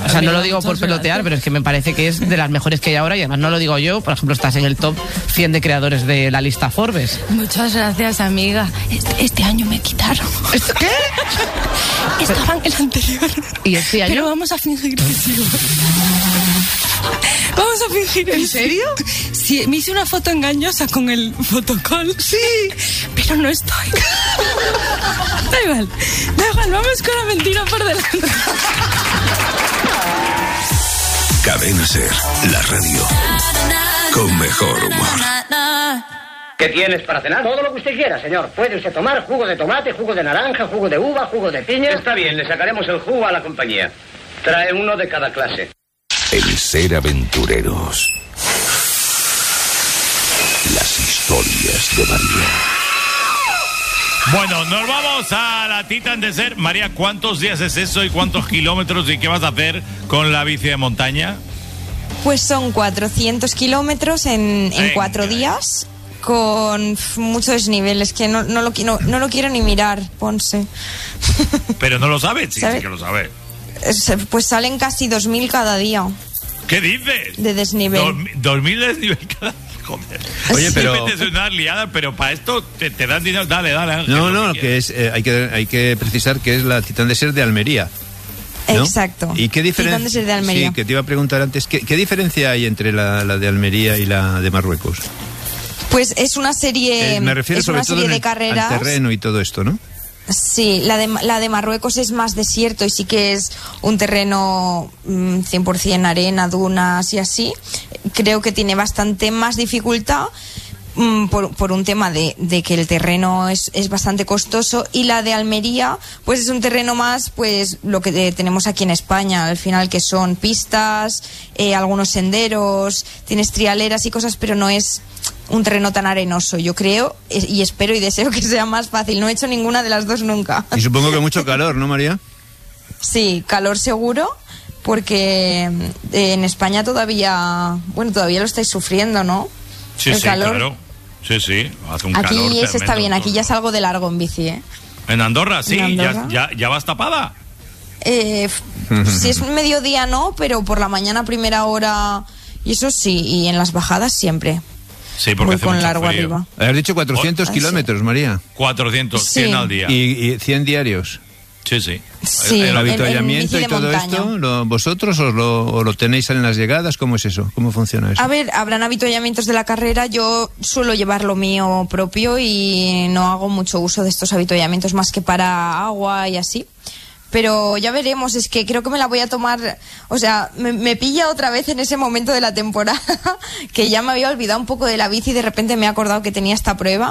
O sea, no lo digo por pelotear, pero es que me parece que es de las mejores que hay ahora y además no lo digo yo. Por ejemplo, estás en el top 100 de creadores de la lista Forbes. Muchas gracias, amiga. Este año me quitaron. ¿Qué? Estaba en el anterior. ¿Y este año? Pero vamos a fingir que sigo. Vamos a fingir. ¿En serio? Sí, me hice una foto engañosa con el fotocall. Sí. Pero no estoy. Da igual, vamos con la mentira por delante. Cadena Ser, la radio con mejor humor. ¿Qué tienes para cenar? Todo lo que usted quiera, señor. Puede usted tomar jugo de tomate, jugo de naranja, jugo de uva, jugo de piña. Está bien, le sacaremos el jugo a la compañía. Trae uno de cada clase. El Ser Aventureros. Las historias de María. Bueno, nos vamos a la Titan de Ser. María, ¿cuántos días es eso y cuántos kilómetros y qué vas a hacer con la bici de montaña? Pues son 400 kilómetros en 4 días con muchos desniveles que no lo quiero ni mirar, Ponce. Pero no lo sabes, sí, ¿sabe? Sí que lo sabes. Pues salen casi 2.000 cada día. ¿Qué dices? De desnivel. 2.000 de desnivel cada día. Joder. Oye, pero te metes en una liada, pero para esto te dan dinero. Dale, Ángel. No, que es hay que precisar que es la Titan de Ser de Almería, ¿no? Exacto. ¿Y qué diferencia? Titan de Ser de Almería. Sí, que te iba a preguntar antes, ¿qué diferencia hay entre la de Almería y la de Marruecos? Pues es una serie, me refiero sobre todo de carreras. Al terreno y todo esto, ¿no? Sí, la de Marruecos es más desierto y sí que es un terreno 100% arena, dunas y así. Creo que tiene bastante más dificultad por un tema de que el terreno es bastante costoso, y la de Almería pues es un terreno más pues lo que tenemos aquí en España al final, que son pistas, algunos senderos, tienes trialeras y cosas, pero no es un terreno tan arenoso. Yo creo y espero y deseo que sea más fácil. No he hecho ninguna de las dos nunca. Y supongo que mucho calor, ¿no, María? Sí, calor seguro, porque en España todavía lo estáis sufriendo, ¿no? Sí, el calor. Claro. Sí, hace un aquí calor se está bien, aquí ya salgo de largo en bici, ¿eh? ¿En Andorra? Sí, ¿En Andorra? ¿Ya vas tapada? Si es mediodía no, pero por la mañana primera hora y eso sí, y en las bajadas siempre. Sí, porque voy hace con mucho largo frío. arriba. Has dicho 400 kilómetros, María. 400, Sí. 100 al día. ¿Y 100 diarios? Sí. Sí, ¿El en avituallamiento bici y de todo montaña. esto, vosotros os lo tenéis en las llegadas? ¿Cómo es eso? ¿Cómo funciona eso? A ver, habrán avituallamientos de la carrera. Yo suelo llevar lo mío propio y no hago mucho uso de estos avituallamientos más que para agua y así. Pero ya veremos, es que creo que me la voy a tomar, o sea, me pilla otra vez en ese momento de la temporada que ya me había olvidado un poco de la bici y de repente me he acordado que tenía esta prueba.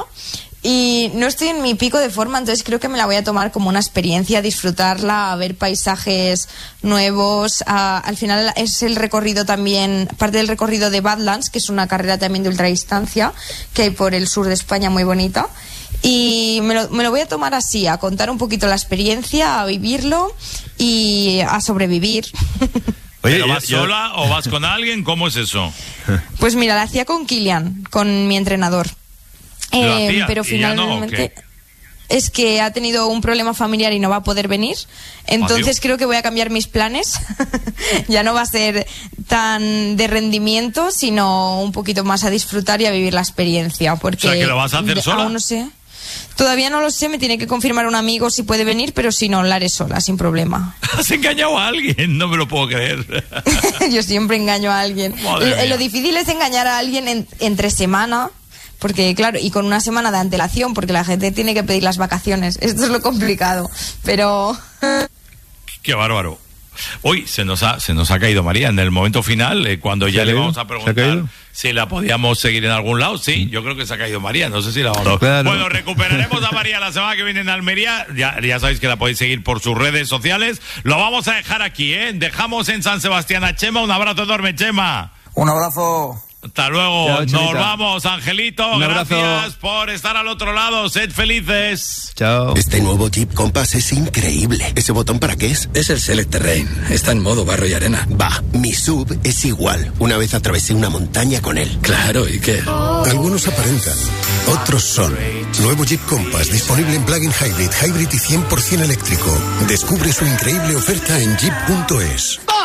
Y no estoy en mi pico de forma, entonces creo que me la voy a tomar como una experiencia, disfrutarla, a ver paisajes nuevos. Al final es el recorrido también, parte del recorrido de Badlands, que es una carrera también de ultradistancia que hay por el sur de España, muy bonita. Y me lo voy a tomar así, a contar un poquito la experiencia, a vivirlo y a sobrevivir. Oye, ¿Pero vas sola o vas con alguien? ¿Cómo es eso? Pues mira, la hacía con Kilian, con mi entrenador. ¿Lo hacía? Pero ¿Y ya no, o finalmente qué? es que ha tenido un problema familiar y no va a poder venir. Entonces Adiós. creo que voy a cambiar mis planes. Ya no va a ser tan de rendimiento, sino un poquito más a disfrutar y a vivir la experiencia. Porque O sea, ¿que lo vas a hacer sola? Aún no sé. Todavía no lo sé, me tiene que confirmar un amigo si puede venir, pero si no, la haré sola, sin problema. ¿Has engañado a alguien? No me lo puedo creer. Yo siempre engaño a alguien. Madre mía. Lo difícil es engañar a alguien entre semana. Porque, claro, y con una semana de antelación, porque la gente tiene que pedir las vacaciones. Esto es lo complicado. Pero... Qué bárbaro. Hoy se nos ha caído María en el momento final, cuando ya le vamos a preguntar si la podíamos seguir en algún lado. Sí, yo creo que se ha caído María, no sé si la vamos a... Claro. Bueno, recuperaremos a María la semana que viene en Almería. Ya sabéis que la podéis seguir por sus redes sociales. Lo vamos a dejar aquí, ¿eh? Dejamos en San Sebastián a Chema. Un abrazo enorme, Chema. Un abrazo. Hasta luego. Chao, Nos vamos, Angelito. Un abrazo. Gracias por estar al otro lado. Sed felices. Chao. Este nuevo Jeep Compass es increíble. ¿Ese botón para qué es? Es el Select Terrain. Está en modo barro y arena. Va, mi SUV es igual. Una vez atravesé una montaña con él. Claro, ¿y qué? Algunos aparentan, otros son. Nuevo Jeep Compass, disponible en plug-in hybrid y 100% eléctrico. Descubre su increíble oferta en jeep.es.